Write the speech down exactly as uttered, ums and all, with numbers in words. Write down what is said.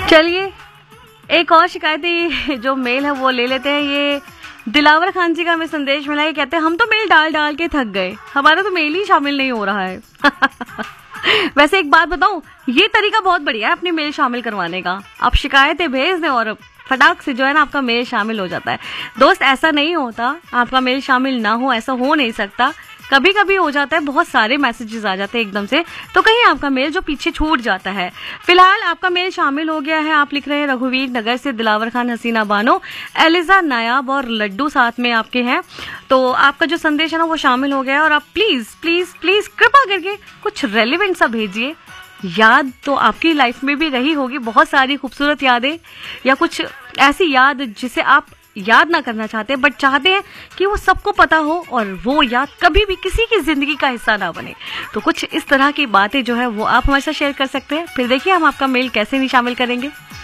चलिए एक और शिकायती जो मेल है वो ले लेते हैं। ये दिलावर खान जी का हमें संदेश मिला। ये कहते हैं हम तो मेल डाल डाल के थक गए, हमारा तो मेल ही शामिल नहीं हो रहा है। वैसे एक बात बताऊं, ये तरीका बहुत बढ़िया है अपनी मेल शामिल करवाने का। आप शिकायतें भेज दें और फटाक से जो है ना आपका मेल शामिल हो जाता है। दोस्त ऐसा नहीं होता आपका मेल शामिल ना हो, ऐसा हो नहीं सकता। कभी कभी हो जाता है, बहुत सारे मैसेजेस आ जाते हैं एकदम से, तो कहीं आपका मेल जो पीछे छूट जाता है। फिलहाल आपका मेल शामिल हो गया है। आप लिख रहे हैं रघुवीर नगर से दिलावर खान, हसीना बानो, एलिजा नायाब और लड्डू साथ में आपके हैं। तो आपका जो संदेश है ना वो शामिल हो गया है। और आप प्लीज प्लीज प्लीज कृपा करके कुछ रेलिवेंट सा भेजिए। याद तो आपकी लाइफ में भी रही होगी बहुत सारी खूबसूरत यादें, या कुछ ऐसी याद जिसे आप याद ना करना चाहते बट चाहते हैं कि वो सबको पता हो और वो याद कभी भी किसी की जिंदगी का हिस्सा ना बने। तो कुछ इस तरह की बातें जो है वो आप हमारे साथ शेयर कर सकते हैं। फिर देखिए हम आपका मेल कैसे नहीं शामिल करेंगे।